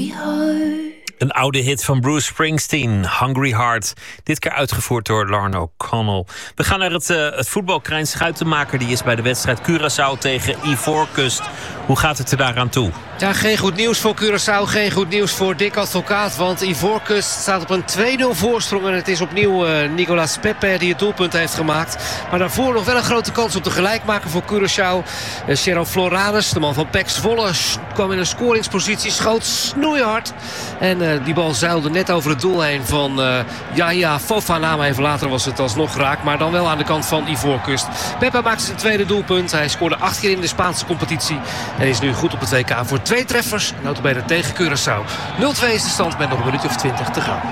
hard. Een oude hit van Bruce Springsteen, Hungry Heart. Dit keer uitgevoerd door Lauren O'Connell. We gaan naar het voetbal. Krijn Schuitenmaker die is bij de wedstrijd Curaçao tegen Ivoorkust. Hoe gaat het er daaraan toe? Ja, geen goed nieuws voor Curaçao, geen goed nieuws voor Dick Advocaat. Want Ivoorkust staat op een 2-0 voorsprong. En het is opnieuw Nicolas Pepe die het doelpunt heeft gemaakt. Maar daarvoor nog wel een grote kans op de gelijkmaker voor Curaçao. Cheryl Floranus, de man van PEC Zwolle, kwam in een scoringspositie, schoot snoeihard. En die bal zuilde net over het doel heen van Yahya Fofana. Maar even later was het alsnog raak. Maar dan wel aan de kant van Ivoorkust. Pepe maakte zijn tweede doelpunt. Hij scoorde 8 keer in de Spaanse competitie. En is nu goed op het WK voor 2 treffers. Nota bene tegen Curaçao. 0-2 is de stand met nog een minuut of 20 te gaan.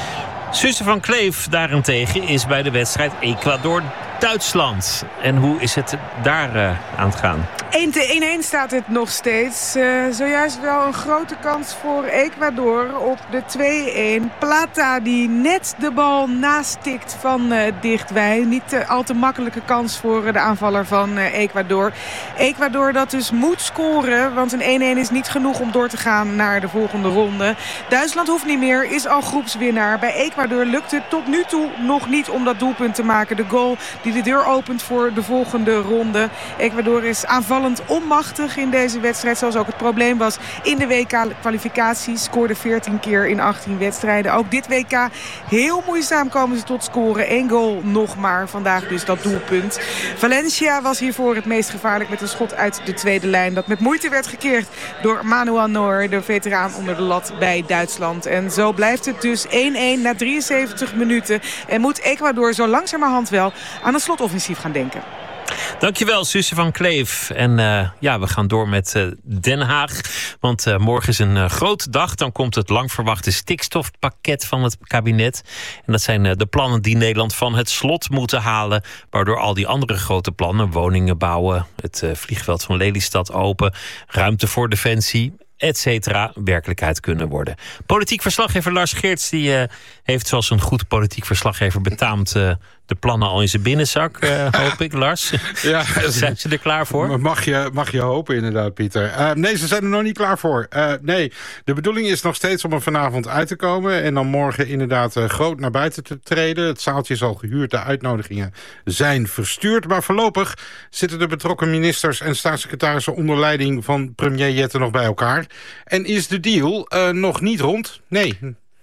Suze van Kleef daarentegen is bij de wedstrijd Ecuador-Duitsland. En hoe is het daar aan het gaan? 1-1 staat het nog steeds. Zojuist wel een grote kans voor Ecuador op de 2-1. Plata die net de bal nastikt van dichtbij. Niet al te makkelijke kans voor de aanvaller van Ecuador. Ecuador dat dus moet scoren, want een 1-1 is niet genoeg om door te gaan naar de volgende ronde. Duitsland hoeft niet meer, is al groepswinnaar. Bij Ecuador lukt het tot nu toe nog niet om dat doelpunt te maken. De goal die de deur opent voor de volgende ronde. Ecuador is aanvallend onmachtig in deze wedstrijd, zoals ook het probleem was in de WK-kwalificatie. Scoorde 14 keer in 18 wedstrijden. Ook dit WK heel moeizaam komen ze tot scoren. 1 goal nog maar. Vandaag dus dat doelpunt. Valencia was hiervoor het meest gevaarlijk met een schot uit de tweede lijn. Dat met moeite werd gekeerd door Manuel Neuer, de veteraan onder de lat bij Duitsland. En zo blijft het dus 1-1 na 73 minuten. En moet Ecuador zo langzamerhand wel aan een slotoffensief gaan denken. Dankjewel, Suze van Kleef. En we gaan door met Den Haag. Want morgen is een grote dag. Dan komt het lang verwachte stikstofpakket van het kabinet. En dat zijn de plannen die Nederland van het slot moeten halen. Waardoor al die andere grote plannen, woningen bouwen, het vliegveld van Lelystad open, ruimte voor defensie, etc. werkelijkheid kunnen worden. Politiek verslaggever Lars Geerts die heeft zoals een goed politiek verslaggever betaamt de plannen al in zijn binnenzak, hoop ik. Lars, ja, zijn ze er klaar voor? Mag je hopen inderdaad, Pieter. Nee, ze zijn er nog niet klaar voor. Nee, de bedoeling is nog steeds om er vanavond uit te komen en dan morgen inderdaad groot naar buiten te treden. Het zaaltje is al gehuurd, de uitnodigingen zijn verstuurd. Maar voorlopig zitten de betrokken ministers en staatssecretarissen onder leiding van premier Jette nog bij elkaar. En is de deal nog niet rond? Nee.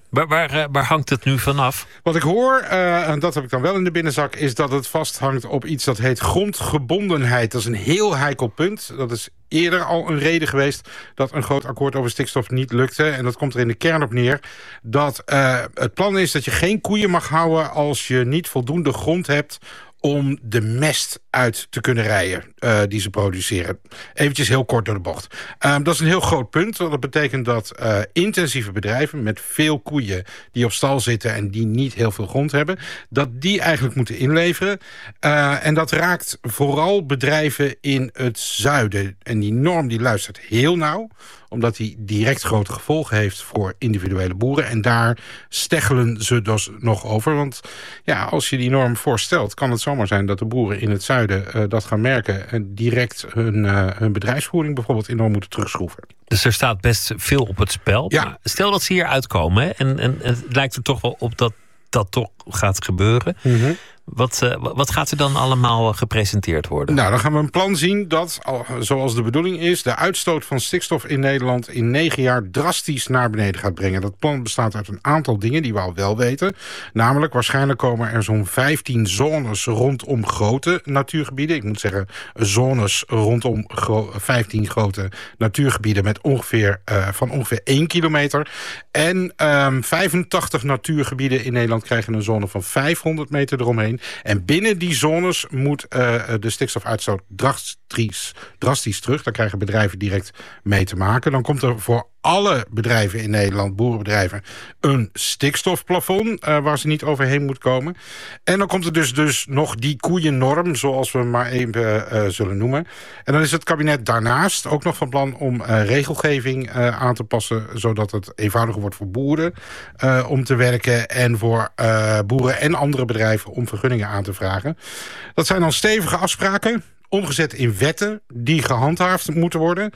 Waar hangt het nu vanaf? Wat ik hoor, en dat heb ik dan wel in de binnenzak, is dat het vasthangt op iets dat heet grondgebondenheid. Dat is een heel heikel punt. Dat is eerder al een reden geweest dat een groot akkoord over stikstof niet lukte. En dat komt er in de kern op neer dat het plan is dat je geen koeien mag houden als je niet voldoende grond hebt om de mest uit te kunnen rijden die ze produceren. Eventjes heel kort door de bocht. Dat is een heel groot punt. Want dat betekent dat intensieve bedrijven met veel koeien die op stal zitten en die niet heel veel grond hebben, dat die eigenlijk moeten inleveren. En dat raakt vooral bedrijven in het zuiden. En die norm die luistert heel nauw, omdat die direct grote gevolgen heeft voor individuele boeren. En daar steggelen ze dus nog over. Want ja, als je die norm voorstelt, kan het zomaar zijn dat de boeren in het zuiden dat gaan merken en direct hun bedrijfsvoering bijvoorbeeld enorm moeten terugschroeven. Dus er staat best veel op het spel. Ja. Maar stel dat ze hier uitkomen, hè, en het lijkt er toch wel op dat dat toch gaat gebeuren. Mm-hmm. Wat gaat er dan allemaal gepresenteerd worden? Nou, dan gaan we een plan zien dat, zoals de bedoeling is, de uitstoot van stikstof in Nederland in 9 jaar drastisch naar beneden gaat brengen. Dat plan bestaat uit een aantal dingen die we al wel weten. Namelijk, waarschijnlijk komen er zo'n 15 zones rondom grote natuurgebieden. Ik moet zeggen, zones rondom 15 grote natuurgebieden met van ongeveer 1 kilometer. En 85 natuurgebieden in Nederland krijgen een zone van 500 meter eromheen. En binnen die zones moet de stikstofuitstoot drastisch terug. Daar krijgen bedrijven direct mee te maken. Dan komt er voor alle bedrijven in Nederland, boerenbedrijven, een stikstofplafond waar ze niet overheen moet komen. En dan komt er dus nog die koeiennorm, zoals we maar even zullen noemen. En dan is het kabinet daarnaast ook nog van plan om regelgeving aan te passen, zodat het eenvoudiger wordt voor boeren om te werken en voor boeren en andere bedrijven om vergunningen aan te vragen. Dat zijn dan stevige afspraken, omgezet in wetten die gehandhaafd moeten worden.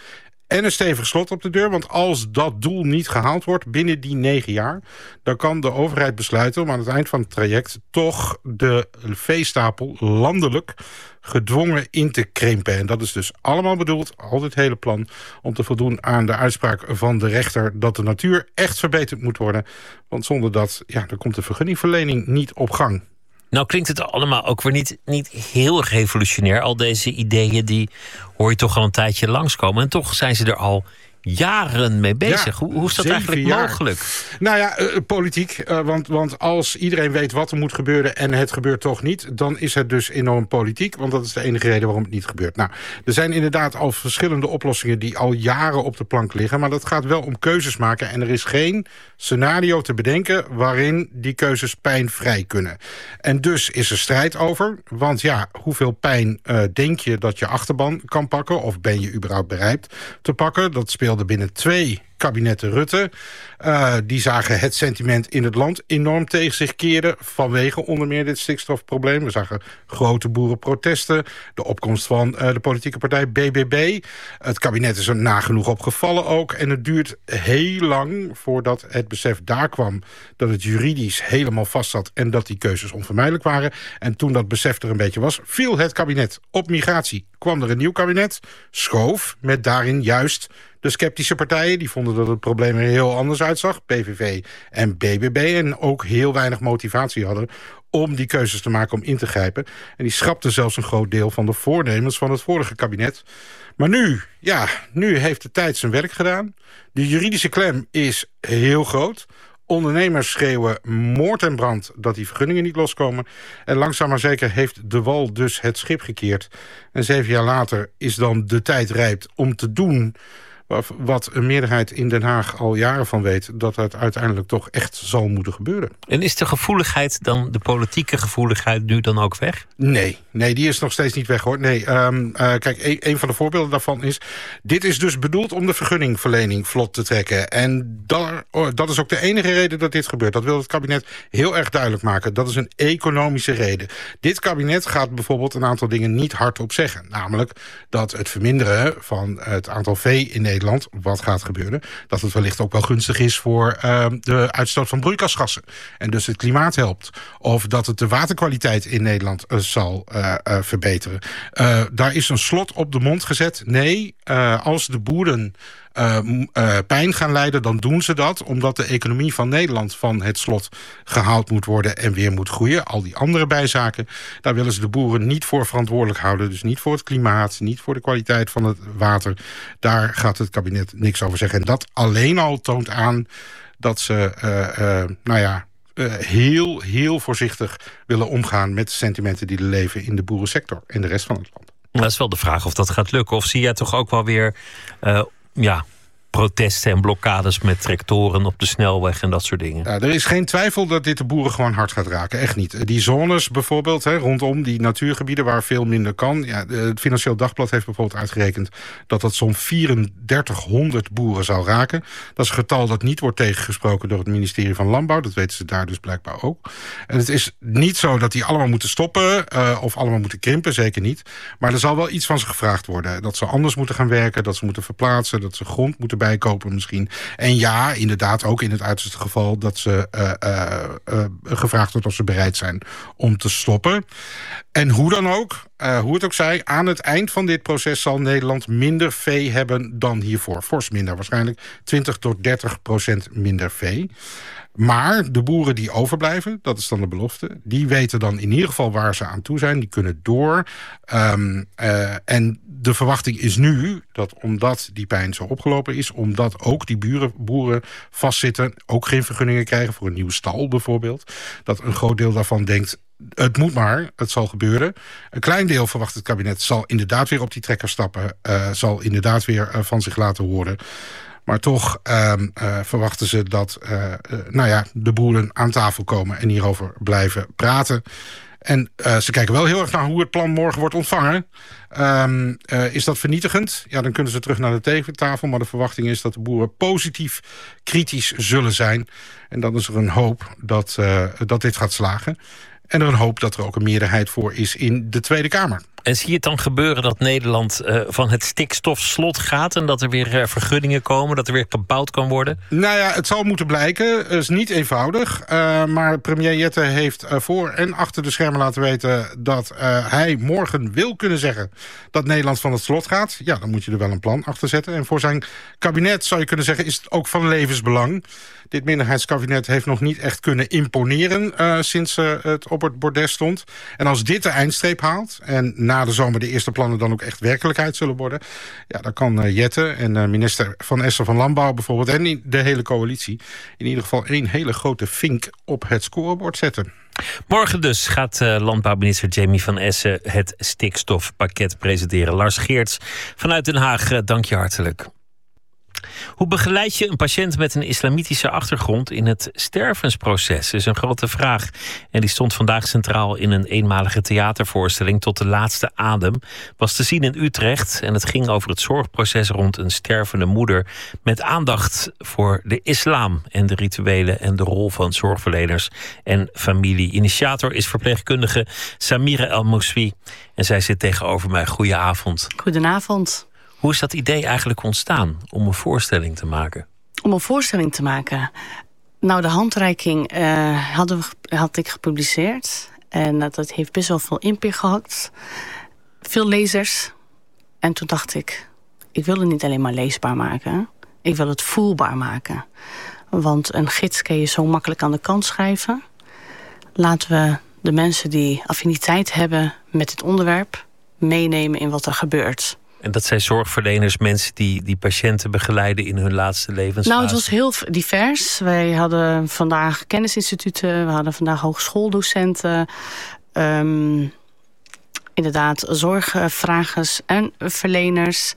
en een stevig slot op de deur. Want als dat doel niet gehaald wordt binnen die 9 jaar... dan kan de overheid besluiten om aan het eind van het traject... toch de veestapel landelijk gedwongen in te krimpen. En dat is dus allemaal bedoeld, al dit hele plan... om te voldoen aan de uitspraak van de rechter... dat de natuur echt verbeterd moet worden. Want zonder dat, dan komt de vergunningverlening niet op gang. Nou klinkt het allemaal ook weer niet heel revolutionair. Al deze ideeën die hoor je toch al een tijdje langskomen. En toch zijn ze er al jaren mee bezig. Hoe is dat eigenlijk mogelijk? Nou ja, politiek. Want als iedereen weet wat er moet gebeuren... en het gebeurt toch niet, dan is het dus enorm politiek. Want dat is de enige reden waarom het niet gebeurt. Nou, er zijn inderdaad al verschillende oplossingen... die al jaren op de plank liggen. Maar dat gaat wel om keuzes maken. En er is geen scenario te bedenken... waarin die keuzes pijnvrij kunnen. En dus is er strijd over. Want hoeveel pijn denk je dat je achterban kan pakken? Of ben je überhaupt bereid te pakken? Dat speelde binnen 2 kabinetten Rutte. Die zagen het sentiment in het land enorm tegen zich keren... vanwege onder meer dit stikstofprobleem. We zagen grote boerenprotesten. De opkomst van de politieke partij BBB. Het kabinet is er nagenoeg op gevallen ook. En het duurt heel lang voordat het besef daar kwam... dat het juridisch helemaal vast zat... en dat die keuzes onvermijdelijk waren. En toen dat besef er een beetje was... viel het kabinet op migratie. Kwam er een nieuw kabinet, schoof met daarin juist... de sceptische partijen, die vonden dat het probleem er heel anders uitzag. PVV en BBB. En ook heel weinig motivatie hadden om die keuzes te maken, om in te grijpen. En die schrapten zelfs een groot deel van de voornemens van het vorige kabinet. Maar nu heeft de tijd zijn werk gedaan. De juridische klem is heel groot. Ondernemers schreeuwen moord en brand dat die vergunningen niet loskomen. En langzaam maar zeker heeft de wal dus het schip gekeerd. En 7 jaar later is dan de tijd rijp om te doen... wat een meerderheid in Den Haag al jaren van weet... dat het uiteindelijk toch echt zal moeten gebeuren. En is de gevoeligheid dan, de politieke gevoeligheid... nu dan ook weg? Nee, die is nog steeds niet weg, hoor. Nee, kijk, een van de voorbeelden daarvan is... dit is dus bedoeld om de vergunningverlening vlot te trekken. En dat is ook de enige reden dat dit gebeurt. Dat wil het kabinet heel erg duidelijk maken. Dat is een economische reden. Dit kabinet gaat bijvoorbeeld een aantal dingen niet hardop zeggen. Namelijk dat het verminderen van het aantal vee in Nederland... wat gaat gebeuren, dat het wellicht ook wel gunstig is... voor de uitstoot van broeikasgassen. En dus het klimaat helpt. Of dat het de waterkwaliteit in Nederland zal verbeteren. Daar is een slot op de mond gezet. Nee, als de boeren... pijn gaan lijden, dan doen ze dat... omdat de economie van Nederland van het slot gehaald moet worden... en weer moet groeien. Al die andere bijzaken, daar willen ze de boeren niet voor verantwoordelijk houden. Dus niet voor het klimaat, niet voor de kwaliteit van het water. Daar gaat het kabinet niks over zeggen. En dat alleen al toont aan dat ze... heel voorzichtig willen omgaan met de sentimenten die er leven in de boerensector en de rest van het land. Dat is wel de vraag of dat gaat lukken. Of zie jij toch ook wel weer protesten en blokkades met tractoren op de snelweg en dat soort dingen? Er is geen twijfel dat dit de boeren gewoon hard gaat raken. Echt niet. Die zones bijvoorbeeld, rondom die natuurgebieden waar veel minder kan. Ja, het Financieel Dagblad heeft bijvoorbeeld uitgerekend dat zo'n 3400 boeren zou raken. Dat is een getal dat niet wordt tegengesproken door het ministerie van Landbouw. Dat weten ze daar dus blijkbaar ook. En het is niet zo dat die allemaal moeten stoppen of allemaal moeten krimpen, zeker niet. Maar er zal wel iets van ze gevraagd worden. Dat ze anders moeten gaan werken, dat ze moeten verplaatsen, dat ze grond moeten bijkopen misschien. En ja, inderdaad ook in het uiterste geval dat ze gevraagd wordt of ze bereid zijn om te stoppen. En hoe dan ook, hoe het ook zij, aan het eind van dit proces zal Nederland minder vee hebben dan hiervoor. Fors minder, waarschijnlijk 20-30% minder vee. Maar de boeren die overblijven, dat is dan de belofte, die weten dan in ieder geval waar ze aan toe zijn. Die kunnen door. En de verwachting is nu dat omdat die pijn zo opgelopen is, omdat ook die boeren vastzitten, ook geen vergunningen krijgen voor een nieuwe stal bijvoorbeeld, dat een groot deel daarvan denkt, het moet maar, het zal gebeuren. Een klein deel, verwacht het kabinet, zal inderdaad weer op die trekker stappen, zal inderdaad weer van zich laten horen. Maar toch verwachten ze dat de boeren aan tafel komen en hierover blijven praten. En ze kijken wel heel erg naar hoe het plan morgen wordt ontvangen. Is dat vernietigend? Ja, dan kunnen ze terug naar de tekentafel. Maar de verwachting is dat de boeren positief kritisch zullen zijn. En dan is er een hoop dat dit gaat slagen. En er een hoop dat er ook een meerderheid voor is in de Tweede Kamer. En zie je het dan gebeuren dat Nederland van het stikstofslot gaat en dat er weer vergunningen komen, dat er weer gebouwd kan worden? Nou ja, het zal moeten blijken. Het is niet eenvoudig. Maar premier Jette heeft voor en achter de schermen laten weten dat hij morgen wil kunnen zeggen dat Nederland van het slot gaat. Ja, dan moet je er wel een plan achter zetten. En voor zijn kabinet, zou je kunnen zeggen, is het ook van levensbelang. Dit minderheidskabinet heeft nog niet echt kunnen imponeren sinds het op het bordes stond. En als dit de eindstreep haalt en na de zomer de eerste plannen dan ook echt werkelijkheid zullen worden, ja, dan kan Jette en minister Van Essen van Landbouw bijvoorbeeld en de hele coalitie in ieder geval één hele grote vink op het scorebord zetten. Morgen dus gaat landbouwminister Jamie Van Essen het stikstofpakket presenteren. Lars Geerts vanuit Den Haag, dank je hartelijk. Hoe begeleid je een patiënt met een islamitische achtergrond in het stervensproces? Is een grote vraag. En die stond vandaag centraal in een eenmalige theatervoorstelling. Tot de laatste adem was te zien in Utrecht. En het ging over het zorgproces rond een stervende moeder. Met aandacht voor de islam en de rituelen en de rol van zorgverleners en familie. Initiator is verpleegkundige Samira El-Mouswi. En zij zit tegenover mij. Goedenavond. Goedenavond. Hoe is dat idee eigenlijk ontstaan om een voorstelling te maken? Om een voorstelling te maken? Nou, de handreiking had ik gepubliceerd. En dat heeft best wel veel impact gehad. Veel lezers. En toen dacht ik wil het niet alleen maar leesbaar maken. Ik wil het voelbaar maken. Want een gids kun je zo makkelijk aan de kant schrijven. Laten we de mensen die affiniteit hebben met het onderwerp meenemen in wat er gebeurt. En dat zijn zorgverleners, mensen die patiënten begeleiden in hun laatste levensfase? Nou, het was heel divers. Wij hadden vandaag kennisinstituten, we hadden vandaag hogeschooldocenten, inderdaad zorgvragers en verleners.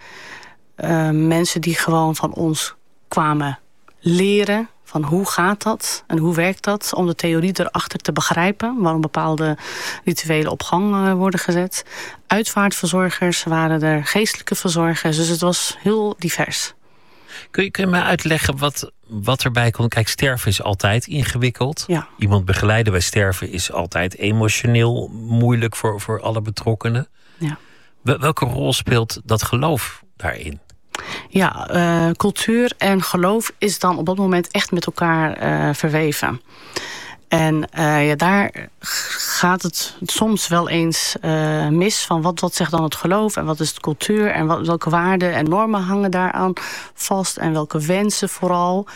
Mensen die gewoon van ons kwamen leren van hoe gaat dat en hoe werkt dat, om de theorie erachter te begrijpen, waarom bepaalde rituelen op gang worden gezet. Uitvaartverzorgers waren er, geestelijke verzorgers, dus het was heel divers. Kun je mij uitleggen wat erbij komt? Kijk, sterven is altijd ingewikkeld. Ja. Iemand begeleiden bij sterven is altijd emotioneel moeilijk voor alle betrokkenen. Ja. Welke rol speelt dat geloof daarin? Ja, cultuur en geloof is dan op dat moment echt met elkaar verweven. En daar gaat het soms wel eens mis van wat zegt dan het geloof en wat is de cultuur en welke waarden en normen hangen daaraan vast en welke wensen vooral.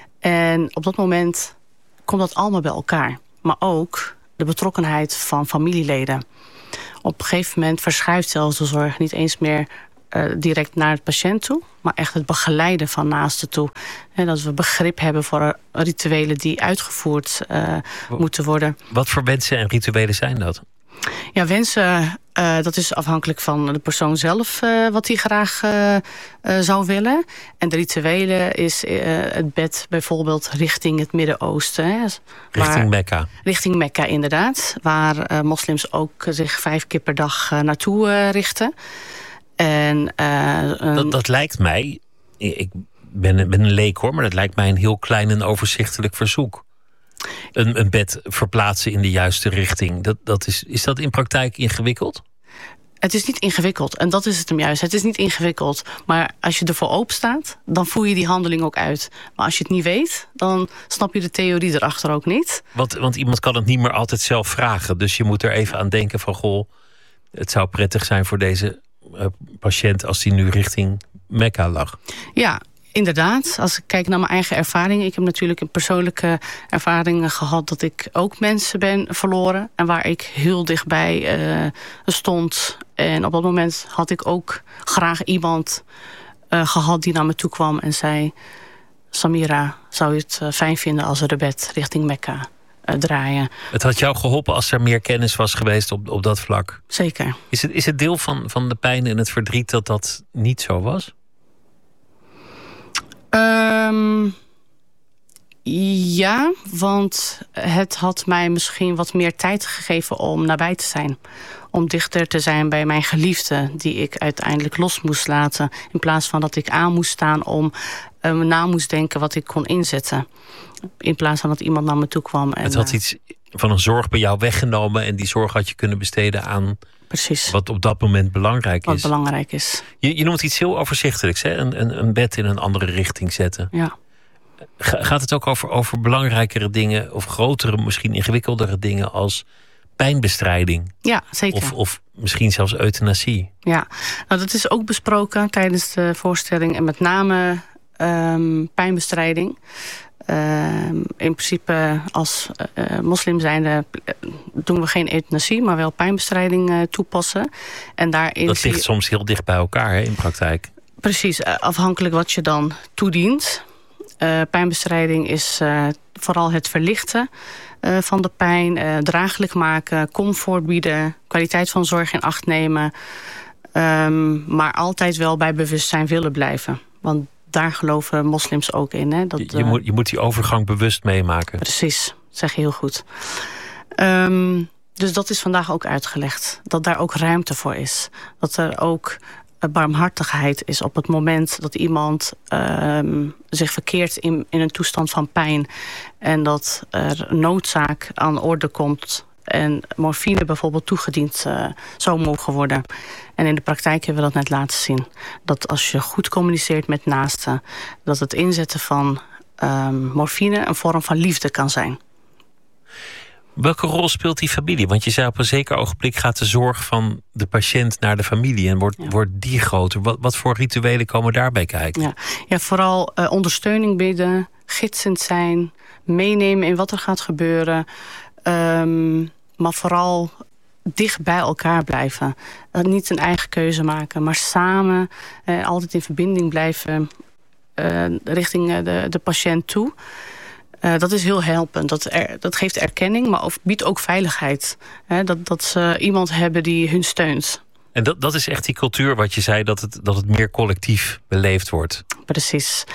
En op dat moment komt dat allemaal bij elkaar. Maar ook de betrokkenheid van familieleden. Op een gegeven moment verschuift zelfs de zorg niet eens meer direct naar het patiënt toe, maar echt het begeleiden van naasten toe. En dat we begrip hebben voor rituelen die uitgevoerd moeten worden. Wat voor wensen en rituelen zijn dat? Ja, wensen, dat is afhankelijk van de persoon zelf wat hij graag zou willen. En de rituelen is het bed bijvoorbeeld richting het Midden-Oosten. Richting Mekka. Richting Mekka, inderdaad. Waar moslims ook zich 5 keer per dag naartoe richten. En, dat lijkt mij, ik ben een leek hoor, maar dat lijkt mij een heel klein en overzichtelijk verzoek. Een bed verplaatsen in de juiste richting. Is dat in praktijk ingewikkeld? Het is niet ingewikkeld en dat is het hem juist. Het is niet ingewikkeld, maar als je ervoor open staat, dan voer je die handeling ook uit. Maar als je het niet weet, dan snap je de theorie erachter ook niet. Want iemand kan het niet meer altijd zelf vragen. Dus je moet er even aan denken van, goh, het zou prettig zijn voor deze patiënt als die nu richting Mekka lag. Ja, inderdaad. Als ik kijk naar mijn eigen ervaring. Ik heb natuurlijk een persoonlijke ervaring gehad dat ik ook mensen ben verloren. En waar ik heel dichtbij stond. En op dat moment had ik ook graag iemand gehad die naar me toe kwam en zei: Samira, zou je het fijn vinden als we de bed richting Mekka draaien? Het had jou geholpen als er meer kennis was geweest op dat vlak? Zeker. Is het deel van de pijn en het verdriet dat niet zo was? Ja, want het had mij misschien wat meer tijd gegeven om nabij te zijn. Om dichter te zijn bij mijn geliefde, die ik uiteindelijk los moest laten. In plaats van dat ik aan moest staan om na moest denken wat ik kon inzetten. In plaats van dat iemand naar me toe kwam. Het had iets van een zorg bij jou weggenomen en die zorg had je kunnen besteden aan precies. Wat op dat moment belangrijk Wat is. belangrijk is. Je noemt iets heel overzichtelijks, hè? Een bed in een andere richting zetten. Ja. Gaat het ook over belangrijkere dingen, of grotere, misschien ingewikkeldere dingen als pijnbestrijding? Ja, zeker. Of misschien zelfs euthanasie? Ja, nou, dat is ook besproken tijdens de voorstelling. En met name pijnbestrijding. In principe als moslim zijnde doen we geen euthanasie, maar wel pijnbestrijding toepassen. En daarin dat ligt soms heel dicht bij elkaar, hè, in praktijk. Precies, afhankelijk wat je dan toedient. Pijnbestrijding is vooral het verlichten van de pijn, draaglijk maken, comfort bieden, kwaliteit van zorg in acht nemen. Maar altijd wel bij bewustzijn willen blijven. Want daar geloven moslims ook in. Hè? Dat, je moet die overgang bewust meemaken. Precies, dat zeg je heel goed. Dus dat is vandaag ook uitgelegd. Dat daar ook ruimte voor is. Dat er ook barmhartigheid is op het moment dat iemand zich verkeert in een toestand van pijn. En dat er noodzaak aan de orde komt. En morfine bijvoorbeeld toegediend zou mogen worden. En in de praktijk hebben we dat net laten zien. Dat als je goed communiceert met naasten, dat het inzetten van morfine een vorm van liefde kan zijn. Welke rol speelt die familie? Want je zei op een zeker ogenblik gaat de zorg van de patiënt naar de familie en wordt die groter. Wat voor rituelen komen daarbij kijken? Ja, vooral ondersteuning bieden, gidsend zijn, meenemen in wat er gaat gebeuren. Maar vooral dicht bij elkaar blijven. Niet een eigen keuze maken, maar samen altijd in verbinding blijven richting de patiënt toe. Dat is heel helpend. Dat geeft erkenning, maar biedt ook veiligheid. Dat ze iemand hebben die hun steunt. En dat is echt die cultuur wat je zei, dat het meer collectief beleefd wordt. Precies.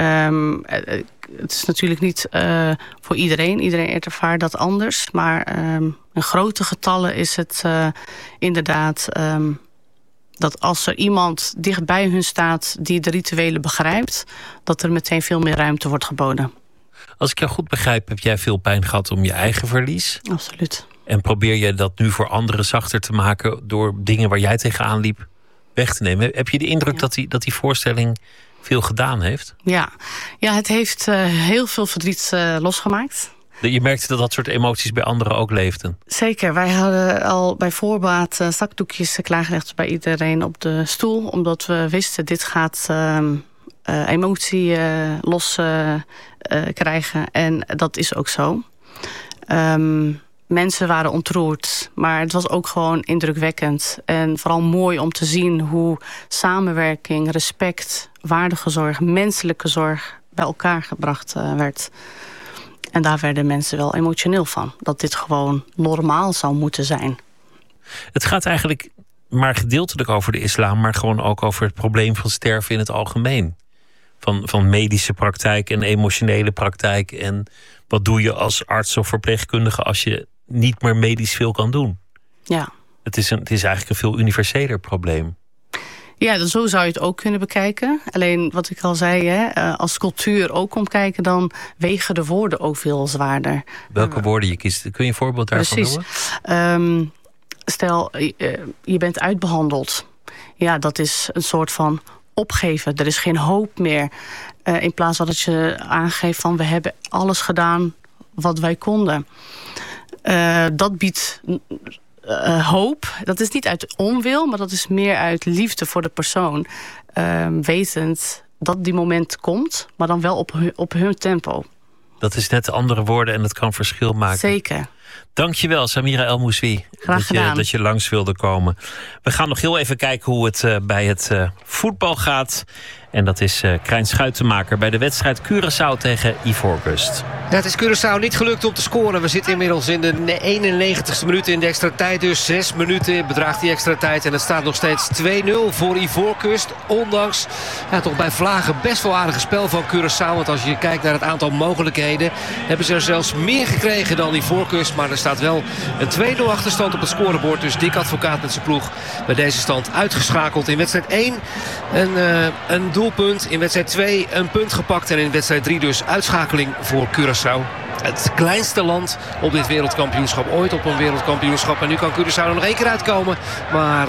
Het is natuurlijk niet voor iedereen. Iedereen ervaart dat anders. Maar in grote getallen is het inderdaad dat als er iemand dicht bij hun staat die de rituelen begrijpt, dat er meteen veel meer ruimte wordt geboden. Als ik jou goed begrijp, heb jij veel pijn gehad om je eigen verlies? Absoluut. En probeer je dat nu voor anderen zachter te maken door dingen waar jij tegenaan liep weg te nemen? Heb je de indruk dat die voorstelling veel gedaan heeft? Ja, het heeft heel veel verdriet losgemaakt. Je merkte dat soort emoties bij anderen ook leefden? Zeker. Wij hadden al bij voorbaat zakdoekjes klaargelegd bij iedereen op de stoel. Omdat we wisten, dit gaat emotie los krijgen. En dat is ook zo. Mensen waren ontroerd, maar het was ook gewoon indrukwekkend. En vooral mooi om te zien hoe samenwerking, respect, waardige zorg, menselijke zorg bij elkaar gebracht werd. En daar werden mensen wel emotioneel van. Dat dit gewoon normaal zou moeten zijn. Het gaat eigenlijk maar gedeeltelijk over de islam, maar gewoon ook over het probleem van sterven in het algemeen. Van medische praktijk en emotionele praktijk. En wat doe je als arts of verpleegkundige als je niet meer medisch veel kan doen? Ja. Het is eigenlijk een veel universeler probleem. Ja, zo zou je het ook kunnen bekijken. Alleen wat ik al zei, als cultuur ook komt kijken, dan wegen de woorden ook veel zwaarder. Welke woorden je kiest? Kun je een voorbeeld daarvan noemen? Stel, je bent uitbehandeld. Ja, dat is een soort van opgeven. Er is geen hoop meer. In plaats van dat je aangeeft van we hebben alles gedaan wat wij konden. Dat biedt hoop. Dat is niet uit onwil, maar dat is meer uit liefde voor de persoon. Wetend dat die moment komt, maar dan wel op hun tempo. Dat is net andere woorden en het kan verschil maken. Zeker. Dankjewel, Samira El-Mouswi, dat je langs wilde komen. We gaan nog heel even kijken hoe het bij het voetbal gaat. En dat is Krijn Schuitenmaker bij de wedstrijd Curaçao tegen Ivoorkust. Ja, het is Curaçao niet gelukt om te scoren. We zitten inmiddels in de 91ste minuut in de extra tijd. Dus 6 minuten bedraagt die extra tijd. En het staat nog steeds 2-0 voor Ivoorkust. Ondanks toch bij vlagen best wel aardige spel van Curaçao. Want als je kijkt naar het aantal mogelijkheden, hebben ze er zelfs meer gekregen dan Ivoorkust. Maar er staat wel een 2-0 achterstand op het scorebord. Dus Dick Advocaat met zijn ploeg bij deze stand uitgeschakeld. In wedstrijd 1 een doelpunt. In wedstrijd 2 een punt gepakt. En in wedstrijd 3 dus uitschakeling voor Curaçao. het kleinste land op dit wereldkampioenschap. Ooit op een wereldkampioenschap. En nu kan Curaçao er nog 1 keer uitkomen. Maar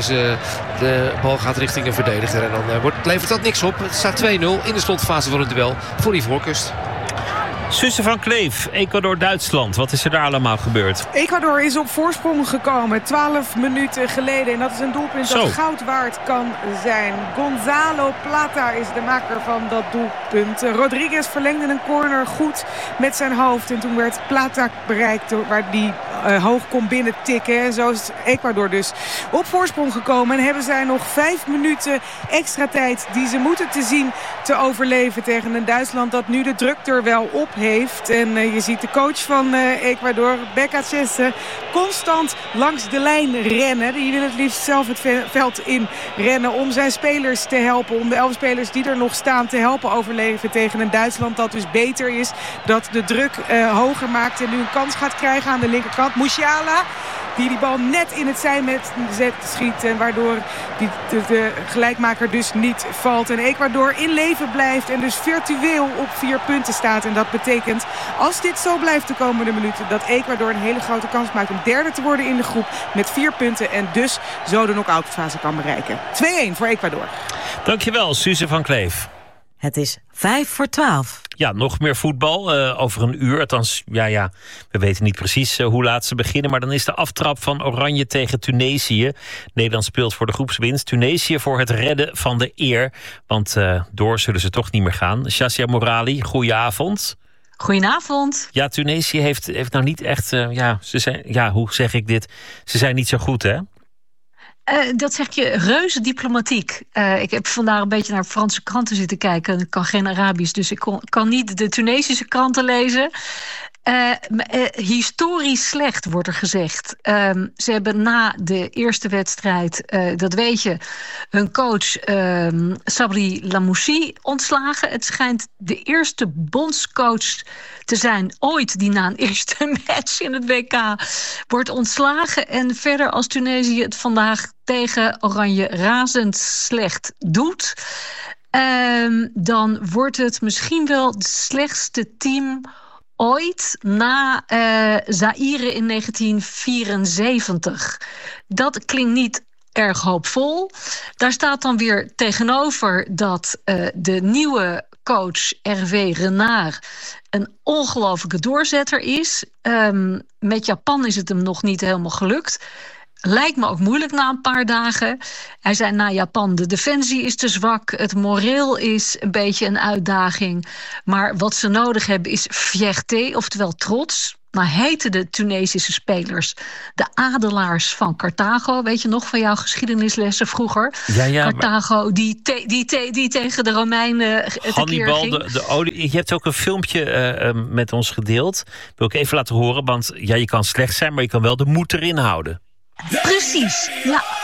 de bal gaat richting een verdediger. En dan levert dat niks op. Het staat 2-0 in de slotfase van het duel voor Ivoorkust. Suze van Kleef, Ecuador-Duitsland. Wat is er daar allemaal gebeurd? Ecuador is op voorsprong gekomen 12 minuten geleden. En dat is een doelpunt dat goud waard kan zijn. Gonzalo Plata is de maker van dat doelpunt. Rodriguez verlengde een corner goed met zijn hoofd. En toen werd Plata bereikt waar die hoog kon binnen tikken. En zo is Ecuador dus op voorsprong gekomen. En hebben zij nog 5 minuten extra tijd die ze moeten te zien te overleven tegen een Duitsland dat nu de druk er wel op heeft. En je ziet de coach van Ecuador, Becachese, constant langs de lijn rennen. Die wil het liefst zelf het veld in rennen om zijn spelers te helpen. Om de 11 spelers die er nog staan te helpen overleven tegen een Duitsland dat dus beter is. Dat de druk hoger maakt en nu een kans gaat krijgen aan de linkerkant. Musiala, die bal net in het zijnet schiet. En waardoor de gelijkmaker dus niet valt. En Ecuador in leven blijft en dus virtueel op 4 punten staat. En dat betekent, als dit zo blijft de komende minuten, dat Ecuador een hele grote kans maakt om derde te worden in de groep met 4 punten. En dus zo de knock-out fase kan bereiken. 2-1 voor Ecuador. Dankjewel, Suze van Kleef. Het is 11:55. Ja, nog meer voetbal over een uur. Althans, we weten niet precies hoe laat ze beginnen. Maar dan is de aftrap van Oranje tegen Tunesië. Nederland speelt voor de groepswinst. Tunesië voor het redden van de eer. Want door zullen ze toch niet meer gaan. Shazia Morali, goedenavond. Goedenavond. Ja, Tunesië heeft nou niet echt... hoe zeg ik dit? Ze zijn niet zo goed, hè? Dat zeg je reuze diplomatiek. Ik heb vandaag een beetje naar Franse kranten zitten kijken. Ik kan geen Arabisch, dus ik kan niet de Tunesische kranten lezen. Historisch slecht, wordt er gezegd. Ze hebben na de eerste wedstrijd, dat weet je, hun coach Sabri Lamouchi ontslagen. Het schijnt de eerste bondscoach te zijn ooit die na een eerste match in het WK wordt ontslagen. En verder, als Tunesië het vandaag tegen Oranje razend slecht doet, dan wordt het misschien wel het slechtste team ooit na Zaïre in 1974. Dat klinkt niet erg hoopvol. Daar staat dan weer tegenover dat de nieuwe coach Hervé Renard een ongelofelijke doorzetter is. Met Japan is het hem nog niet helemaal gelukt. Lijkt me ook moeilijk na een paar dagen. Hij zei na Japan, de defensie is te zwak. Het moreel is een beetje een uitdaging. Maar wat ze nodig hebben is fierté, oftewel trots. Nou heten de Tunesische spelers de adelaars van Carthago. Weet je nog van jouw geschiedenislessen vroeger? Ja, Carthago die tegen de Romeinen Hannibal, ging. de olie. Je hebt ook een filmpje met ons gedeeld. Wil ik even laten horen, want je kan slecht zijn, maar je kan wel de moed erin houden. Precies, ja.